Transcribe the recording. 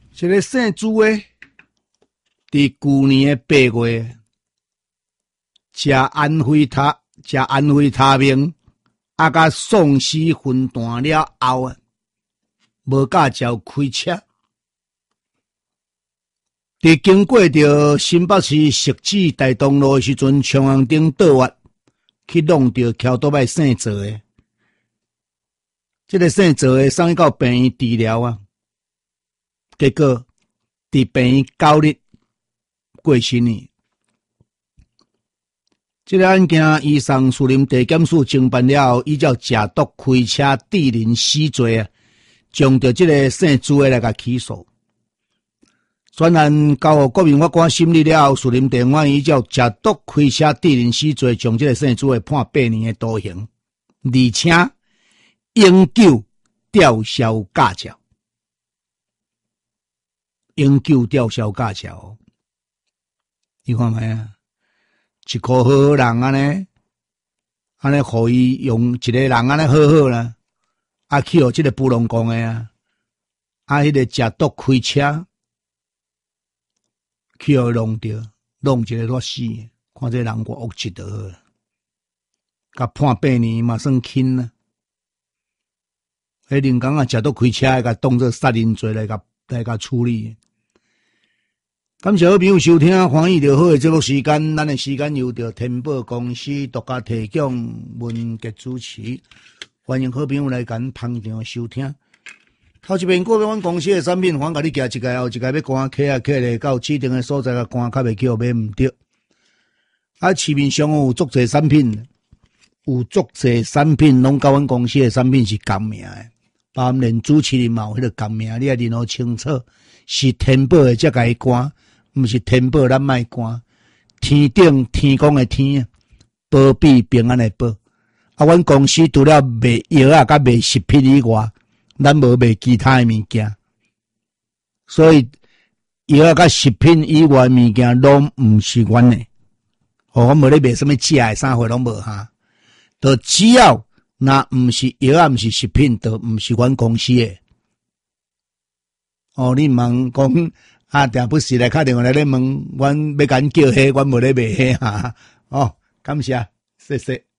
这个姓朱诶，伫旧年的8月，食安非他命，甲丧尸分段了后，无驾照开车，伫经过着新北市汐止大东路的时阵，冲红灯倒弯，去弄着桥倒摆姓赵的。这个姓赵的送去到病院治疗啊，结果伫病院9日过身去。这个案件移送士林地检署侦办了后，依照食毒开车致人死罪啊，将着这个姓朱的来甲起诉。专案交予国民法官审理了后，士林地院依照食毒开车致人死罪，将这个姓朱的判8年的徒刑，而且永久吊销驾照。永久吊销驾照，你看卖啊？一个好好人安尼，互伊用一个人安尼好好啦，去互这个不龙讲的啊，迄个食毒开车，去互弄着，弄一个煞死，看这人我恶极就好啦，甲判8年嘛算轻啦。迄人讲啊，食毒开车，甲当作杀人罪来甲处理。感谢好朋友收听欢喜就好的节目时间，咱的时间由着天宝公司独家提供，文杰主持，欢迎好朋友来咱捧场收听。头一遍过阮公司的产品，反甲你寄一个后一个要赶客咧到指定的所在个赶较袂叫买毋着。市面上有足侪产品，拢甲阮公司的产品是共名的，包含连主持人嘛有迄个共名，你也认好清楚，是天宝的才甲伊赶。毋是天宝，咱莫赶。天顶天公的天，保庇平安的保。阮公司除了卖药甲卖食品以外，咱无卖其他的物件。所以药甲食品以外的物件，拢毋是阮的。我无咧卖什么食的啥货拢无哈。就只要若毋是药毋是食品，就毋是阮公司的。你问讲。定不时来打电话来咧问，阮要甲恁叫迄，阮无咧卖迄哈。感谢，谢谢。